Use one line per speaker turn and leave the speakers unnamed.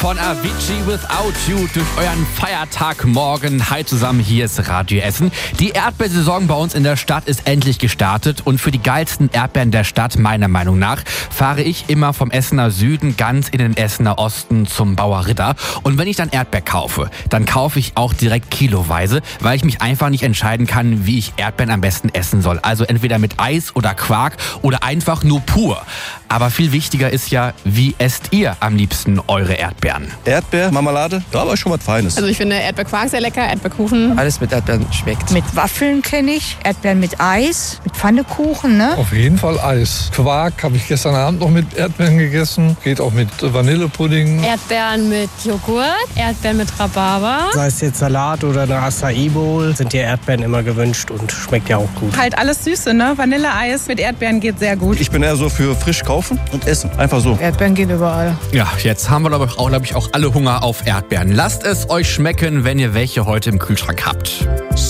von Avicii Without You durch euren Feiertag morgen. Hi zusammen, hier ist Radio Essen. Die Erdbeersaison bei uns in der Stadt ist endlich gestartet und für die geilsten Erdbeeren der Stadt, meiner Meinung nach, fahre ich immer vom Essener Süden ganz in den Essener Osten zum Bauer Ritter. Und wenn ich dann Erdbeer kaufe, dann kaufe ich auch direkt kiloweise, weil ich mich einfach nicht entscheiden kann, wie ich Erdbeeren am besten essen soll. Also entweder mit Eis oder Quark oder einfach nur pur. Aber viel wichtiger ist ja, wie esst ihr am liebsten eure Erdbeeren?
Erdbeer, Marmelade, da war schon was Feines.
Also ich finde Erdbeerquark sehr lecker, Erdbeerkuchen.
Alles mit Erdbeeren schmeckt.
Mit Waffeln kenne ich, Erdbeeren mit Eis, mit Pfannekuchen, ne?
Auf jeden Fall Eis. Quark habe ich gestern Abend noch mit Erdbeeren gegessen. Geht auch mit Vanillepudding.
Erdbeeren mit Joghurt, Erdbeeren mit Rhabarber.
Sei es jetzt Salat oder eine Acai Bowl, sind die Erdbeeren immer gewünscht und schmeckt ja auch gut.
Halt alles Süße, ne? Vanilleeis mit Erdbeeren geht sehr gut.
Ich bin eher so für frisch kaufen und essen. Einfach so.
Erdbeeren gehen überall.
Ja, jetzt haben wir glaube ich auch alle Hunger auf Erdbeeren. Lasst es euch schmecken, wenn ihr welche heute im Kühlschrank habt.